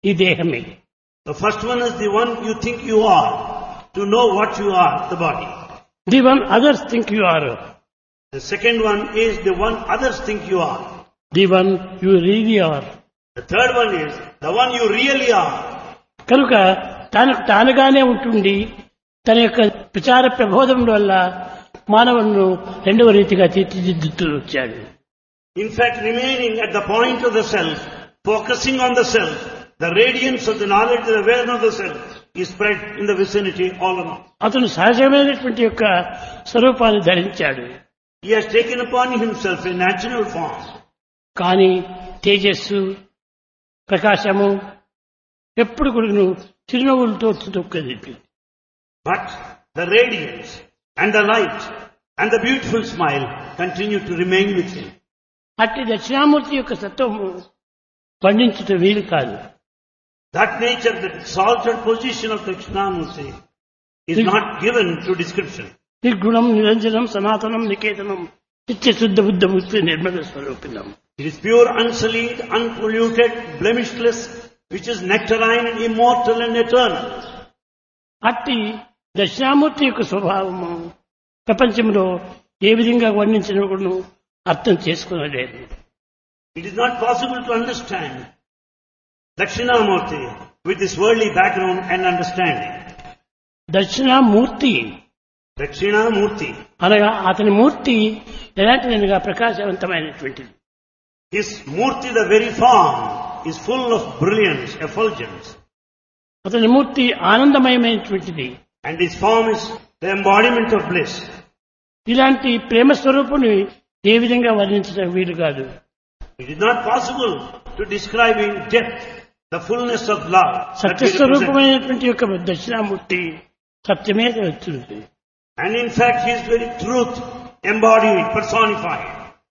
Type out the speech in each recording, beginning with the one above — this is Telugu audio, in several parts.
ఈ దేహమే. The first one is the one you think you are, to know what you are, the body. The one others think you are. The second one is the one others think you are. The one you really are. The third one is the one you really are. కనుక తనకు తానుగానే ఉంటుండి తన యొక్క ప్రచార ప్రబోధం వల్ల మానవులను రెండవ రీతిగా తీర్చిదిద్దుతూ వచ్చాడు. In fact, remaining at the point of the self, focusing on the self, the radiance of the knowledge, the awareness of the self is spread in the vicinity all around. అతను సహజమైనటువంటి యొక్క స్వరూపాన్ని ధరించాడు. He has taken upon himself a natural form. కానీ తేజస్సు, ప్రకాశము ఎప్పుడు కూడా చిరునవ్వులతో తొక్కది. But the radiance and the light and the beautiful smile continue to remain with him. అట్టి దక్షిణామూర్తి యొక్క తత్వము వర్ణించటం వీలు కాదు. That nature, that exalted position of Dakshinamurti is not given to description. నిర్గుణం, నిరంజనం, సనాతనం, నికేతనం, నిత్యశుద్ధ బుద్ధ ముక్తి Nirmala స్వరూపిణం. It is pure, unsullied, unpolluted, blemishless, which is nectarine and immortal and eternal. అట్టి దక్షిణామూర్తి యొక్క స్వభావము ప్రపంచంలో ఏ విధంగా వర్ణించిన కూడా అర్థం చేసుకునలేదు. It is not possible to understand Dakshinamurti with this worldly background and understanding. Dakshinamurthy Dakshinamurti, అనగా అతని మూర్తి ఎలాంటిదనగా ప్రకాశవంతమైనటువంటిది. his murti, the very form, is full of brilliance, effulgence. అతని మూర్తి ఆనందమయమైనటువంటిది. And his form is the embodiment of bliss. ఇలాంటి ప్రేమ స్వరూపుని ఏ విధంగా వర్ణించడం వీలు కాదు. It is not possible to describe in depth the fullness of love. that he represents. సత్యస్వరూపమైనటువంటి యొక్క దక్షిణామూర్తి సత్యమే వచ్చింది. And in fact, he is very truth embodied, personified.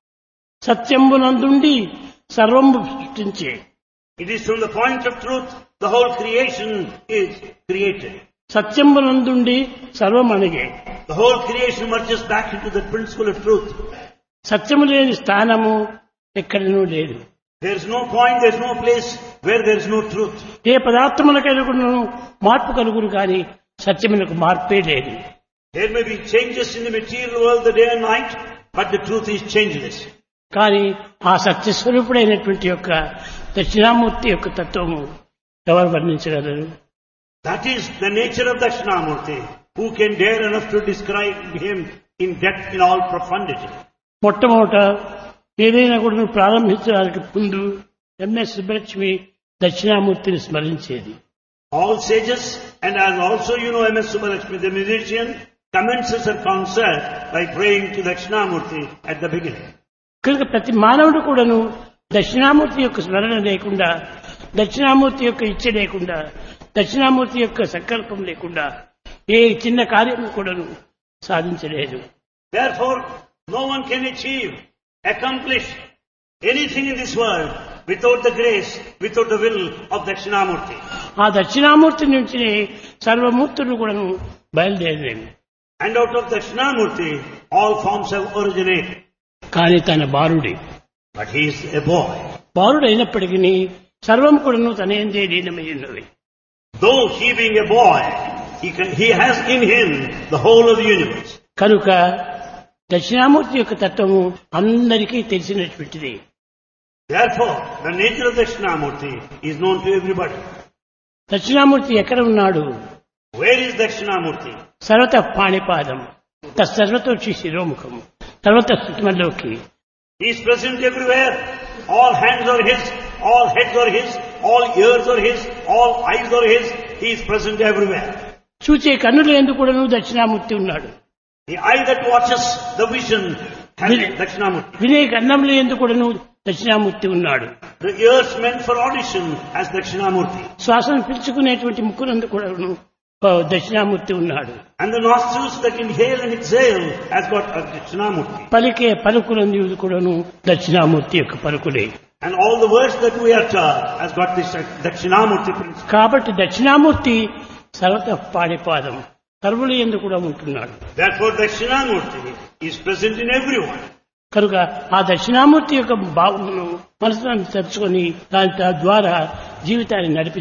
సత్యమునందుండి సర్వము సృష్టించే. It is from the point of truth the whole creation is created. సత్యమునందుండి సర్వం అనగే. The whole creation merges back into the principle of truth. సత్యము లేని స్థానము ఎక్కడనూ లేదు. There is no point, there is no place where there is no truth. ఏ పదార్థములకైనా మార్పు కలుగును కానీ సత్యములకు మార్పే లేదు. There may be changes in the material world, the day and night, but the truth is changeless. కానీ ఆ సత్యస్వరూపుడైనటువంటి యొక్క దక్షిణామూర్తి యొక్క తత్వము ఎవరు వర్ణించగలరు? That is the nature of Dakshinamurti. Who can dare enough to describe him in depth, in all profundity? మొట్టమొదట ఏదైనా కూడా ప్రారంభించడానికి ముందు MS Subbalakshmi దక్షిణామూర్తిని స్మరించేది. All sages, and as also you know M.S. Subbalakshmi, the musician, commences her concert by praying to Dakshinamurti at the beginning. కనుక ప్రతి మానవుడు కూడాను దక్షిణామూర్తి యొక్క స్మరణ లేకుండా, దక్షిణామూర్తి యొక్క ఇచ్చ లేకుండా, దక్షిణామూర్తి యొక్క సంకల్పం లేకుండా ఏ చిన్న కార్యం కూడాను సాధించలేదు. Therefore, no one can achieve, accomplish anything in this world without the grace, without the will of Dakshinamurti. ఆ దక్షిణామూర్తి నుంచి సర్వమూర్తులు కూడాను బయలుదేరేవి. And out of Dakshinamurti, all forms have originated. కానీ తన బాలుడి. But he is a boy. బాలుడు అయినప్పటికీ సర్వం కూడాను తన యందే లీనమై ఉన్నవి. Though he being a boy, he has in him the whole of the universe. కనుక దక్షిణామూర్తి యొక్క తత్వము అందరికీ తెలిసినటువంటిది. Therefore, the nature of Dakshinamurti is known to everybody. Dakshinamurthy ఎక్కడ ఉన్నాడు? Where is Dakshinamurti? సర్వత పాణిపాదం తత్సర్వతోక్షి శిరోముఖం సర్వత స్థితిమల్లోకి. He is present everywhere. All hands are his, all heads are his, all ears are his, all eyes are his. He is present everywhere. చూచే కన్నులు ఎందుకు కూడాను దక్షిణామూర్తి ఉన్నాడు. The eye that watches the vision has Dakshinamurti. వినే కన్నంలో ఎందుకు కూడాను దక్షిణామూర్తి ఉన్నాడు. The ears meant for audition has Dakshinamurti. శ్వాసను పిలుచుకునేటువంటి ముక్కునందు కూడాను దక్షిణామూర్తి ఉన్నాడు. And the nostrils that inhale and exhale has got a Dakshinamurti. పలికే పలుకులందు కూడాను దక్షిణామూర్తి యొక్క పలుకులే. And all the words that we utter has got this Dakshinamurti principle. కాబట్టి దక్షిణామూర్తి సర్వత పాణిపాదం సర్వులు యందు కూడా ఉంటున్నాడు. Therefore Dakshinamurti is present in everyone. కనుక ఆ దక్షిణామూర్తి యొక్క భావమును మనసును తెచ్చుకొని దాని ద్వారా జీవితాన్ని నడిపి